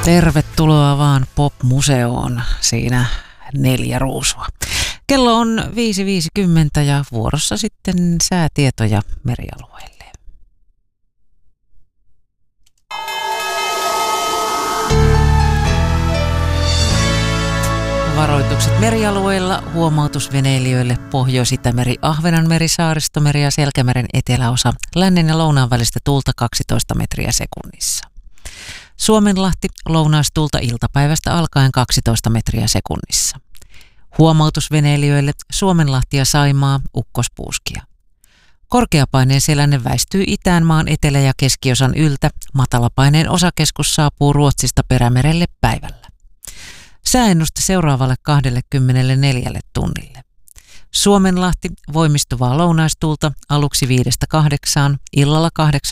Tervetuloa vaan Pop-museoon, siinä 4 ruusua. Kello on 5.50 ja vuorossa sitten säätietoja merialueille. Varoitukset merialueilla, huomautus veneilijöille, Pohjois-Itämeri, Ahvenanmeri, Saaristomeri ja Selkämeren eteläosa, lännen ja lounaan välistä tuulta 12 metriä sekunnissa. Suomenlahti, lounaistuulta iltapäivästä alkaen 12 metriä sekunnissa. Huomautus veneilijöille, Suomenlahti ja Saimaa, ukkospuuskia. Korkeapaineen selänne väistyy itään maan etelä- ja keskiosan yltä, matalapaineen osakeskus saapuu Ruotsista Perämerelle päivällä. Sääennuste seuraavalle 24 tunnille. Suomenlahti, voimistuvaa lounaistuulta, aluksi 5-8, illalla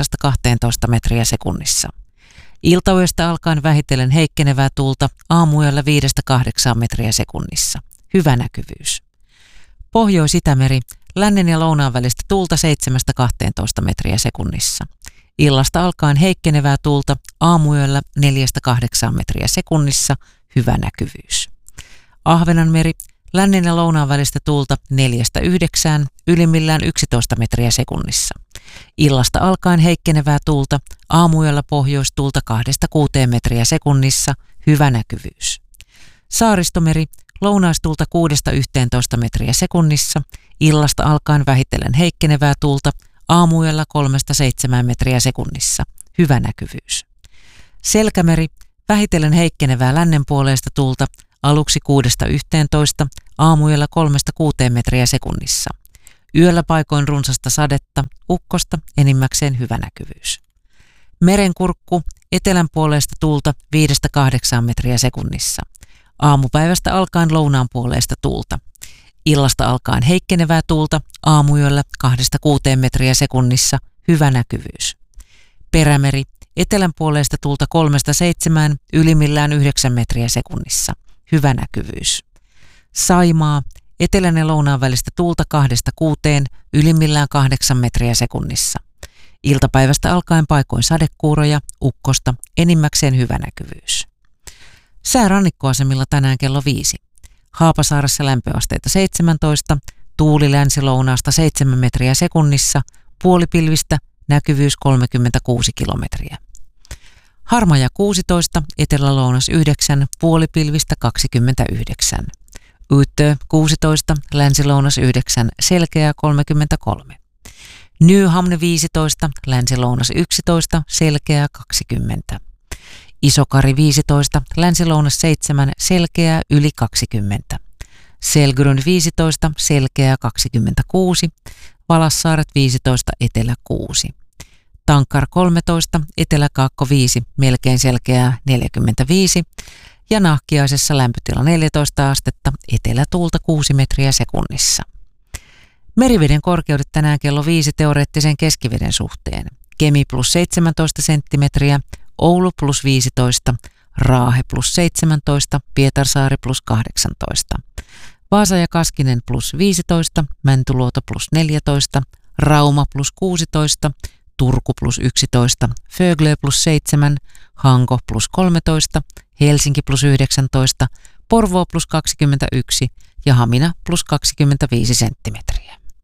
8-12 metriä sekunnissa. Iltayöstä alkaen vähitellen heikkenevää tuulta, aamuyöllä 5-8 metriä sekunnissa. Hyvä näkyvyys. Pohjois-Itämeri, lännen ja lounaan välistä tuulta 7-12 metriä sekunnissa. Illasta alkaen heikkenevää tuulta, aamuyöllä 4-8 metriä sekunnissa. Hyvä näkyvyys. Ahvenanmeri, lännen ja lounaan välistä tuulta 4-9, ylimmillään 11 metriä sekunnissa. Illasta alkaen heikkenevää tuulta, aamuyöllä pohjoistuulta 2-6 metriä sekunnissa, hyvä näkyvyys. Saaristomeri, lounaistuulta 6-11 metriä sekunnissa, illasta alkaen vähitellen heikkenevää tuulta, aamuyöllä 3-7 metriä sekunnissa, hyvä näkyvyys. Selkämeri, vähitellen heikkenevää lännenpuoleista tuulta, aluksi 6-11, aamuyöllä 3-6 metriä sekunnissa. Yöllä paikoin runsasta sadetta, ukkosta, enimmäkseen hyvä näkyvyys. Merenkurkku, etelänpuoleista tuulta 5-8 metriä sekunnissa. Aamupäivästä alkaen lounaan puoleista tuulta. Illasta alkaen heikkenevää tuulta, aamuyöllä 2-6 metriä sekunnissa, hyvä näkyvyys. Perämeri, etelänpuoleista tuulta 3-7, ylimmillään 9 metriä sekunnissa, hyvä näkyvyys. Saimaa, etelän ja lounaan välistä tuulta 2-6, ylimmillään 8 metriä sekunnissa. Iltapäivästä alkaen paikoin sadekuuroja, ukkosta, enimmäkseen hyvä näkyvyys. Sää rannikkoasemilla tänään kello 5. Haapasaaressa lämpöasteita 17, tuuli länsi-lounaasta 7 metriä sekunnissa, puolipilvistä, näkyvyys 36 kilometriä. Harmaja 16, etelä-lounas 9, puolipilvistä 29. Utö 16, länsi-lounas 9, selkeää 33. Nyhamn 15, länsi-lounas 11, selkeää 20. Isokari 15, länsi-lounas 7, selkeää yli 20. Selgrund 15, selkeää 26. Valassaaret 15, etelä 6. Tankkar 13, etelä-kaakko 5, melkein selkeää 45. Ja Nahkiaisessa lämpötila 14 astetta, etelätuulta 6 metriä sekunnissa. Meriveden korkeudet tänään kello 5 teoreettisen keskiveden suhteen. Kemi plus 17 senttimetriä, Oulu plus 15, Raahe plus 17, Pietarsaari plus 18. Vaasa ja Kaskinen plus 15, Mäntyluoto plus 14, Rauma plus 16, Turku plus 11, Föglö plus 7, Hanko plus 13, Helsinki plus 19, Porvoo plus 21 ja Hamina plus 25 senttimetriä.